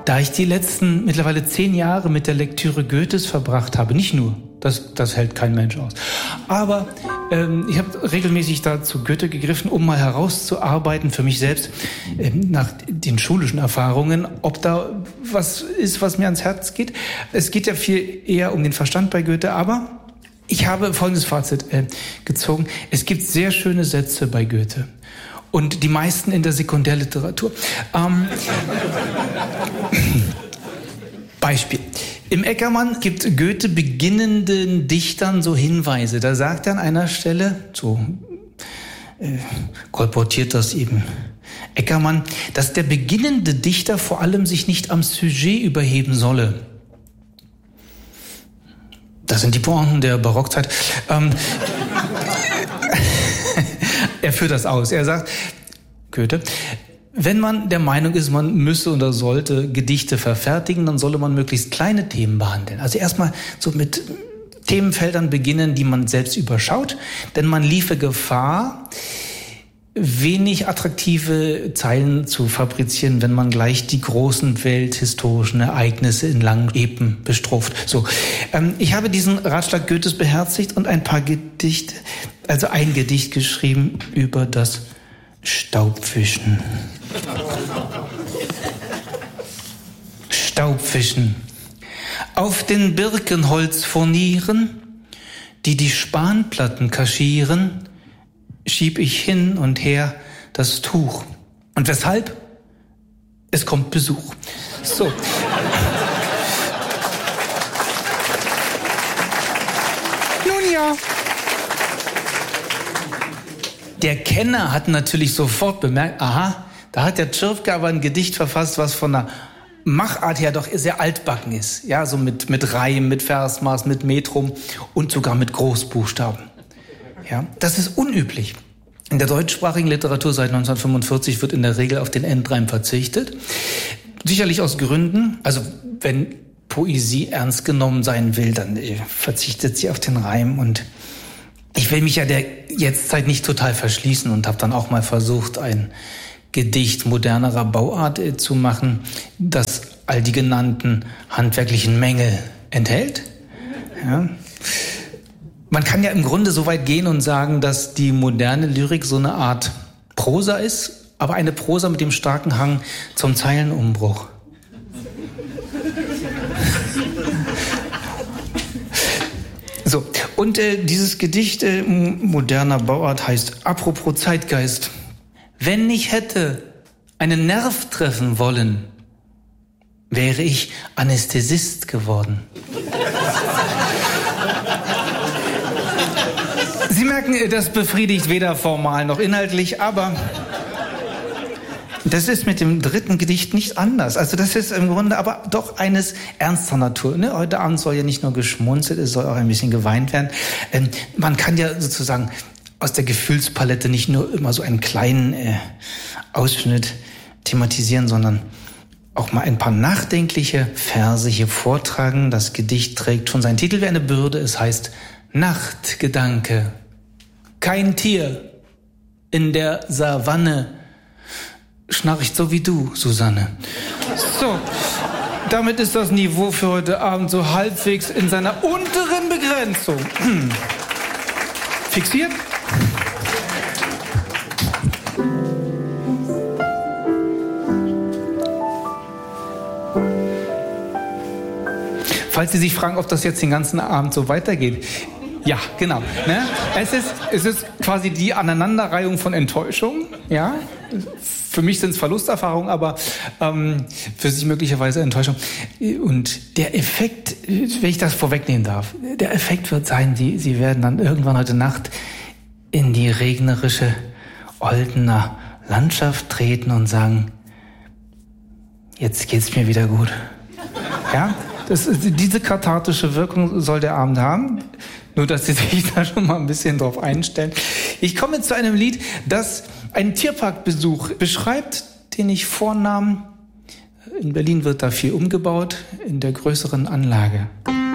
Da ich die letzten mittlerweile 10 Jahre mit der Lektüre Goethes verbracht habe, nicht nur, das hält kein Mensch aus, aber ich habe regelmäßig da zu Goethe gegriffen, um mal herauszuarbeiten für mich selbst, nach den schulischen Erfahrungen, ob da was ist, was mir ans Herz geht. Es geht ja viel eher um den Verstand bei Goethe, aber ich habe folgendes Fazit gezogen. Es gibt sehr schöne Sätze bei Goethe. Und die meisten in der Sekundärliteratur. Beispiel. Im Eckermann gibt Goethe beginnenden Dichtern so Hinweise. Da sagt er an einer Stelle, so kolportiert das eben Eckermann, dass der beginnende Dichter vor allem sich nicht am Sujet überheben solle. Das sind die Pointen der Barockzeit. Er führt das aus. Er sagt, Goethe, wenn man der Meinung ist, man müsse oder sollte Gedichte verfertigen, dann solle man möglichst kleine Themen behandeln. Also erstmal so mit Themenfeldern beginnen, die man selbst überschaut, denn man liefe Gefahr, wenig attraktive Zeilen zu fabrizieren, wenn man gleich die großen welthistorischen Ereignisse in langen Epen bestropht. So, ich habe diesen Ratschlag Goethes beherzigt und ein Gedicht geschrieben über das Staubwischen. Staubwischen. Auf den Birkenholzfurnieren, die Spanplatten kaschieren, schieb ich hin und her das Tuch. Und weshalb? Es kommt Besuch. So. Nun ja. Der Kenner hat natürlich sofort bemerkt, aha, da hat der Tschirpke aber ein Gedicht verfasst, was von der Machart her doch sehr altbacken ist. Ja, so mit Reim, mit Versmaß, mit Metrum und sogar mit Großbuchstaben. Ja, das ist unüblich. In der deutschsprachigen Literatur seit 1945 wird in der Regel auf den Endreim verzichtet. Sicherlich aus Gründen, also wenn Poesie ernst genommen sein will, dann verzichtet sie auf den Reim. Und ich will mich ja der Jetztzeit nicht total verschließen und habe dann auch mal versucht, ein Gedicht modernerer Bauart zu machen, das all die genannten handwerklichen Mängel enthält. Ja. Man kann ja im Grunde so weit gehen und sagen, dass die moderne Lyrik so eine Art Prosa ist, aber eine Prosa mit dem starken Hang zum Zeilenumbruch. So, und dieses Gedicht moderner Bauart heißt Apropos Zeitgeist. Wenn ich hätte einen Nerv treffen wollen, wäre ich Anästhesist geworden. Sie merken, das befriedigt weder formal noch inhaltlich, aber das ist mit dem dritten Gedicht nicht anders. Also das ist im Grunde aber doch eines ernster Natur. Ne? Heute Abend soll ja nicht nur geschmunzelt, es soll auch ein bisschen geweint werden. Man kann ja sozusagen aus der Gefühlspalette nicht nur immer so einen kleinen Ausschnitt thematisieren, sondern auch mal ein paar nachdenkliche Verse hier vortragen. Das Gedicht trägt schon seinen Titel wie eine Bürde. Es heißt Nachtgedanke. Kein Tier in der Savanne schnarcht so wie du, Susanne. So, damit ist das Niveau für heute Abend so halbwegs in seiner unteren Begrenzung. Fixiert? Falls Sie sich fragen, ob das jetzt den ganzen Abend so weitergeht. Ja, genau. Ne? Es ist quasi die Aneinanderreihung von Enttäuschungen. Ja? Für mich sind es Verlusterfahrungen, aber für Sie möglicherweise Enttäuschung. Und der Effekt, wenn ich das vorwegnehmen darf, der Effekt wird sein, Sie werden dann irgendwann heute Nacht in die regnerische Oldener Landschaft treten und sagen, jetzt geht's mir wieder gut. Ja? Diese kathartische Wirkung soll der Abend haben. Nur, dass Sie sich da schon mal ein bisschen drauf einstellen. Ich komme zu einem Lied, das einen Tierparkbesuch beschreibt, den ich vornahm. In Berlin wird da viel umgebaut, in der größeren Anlage.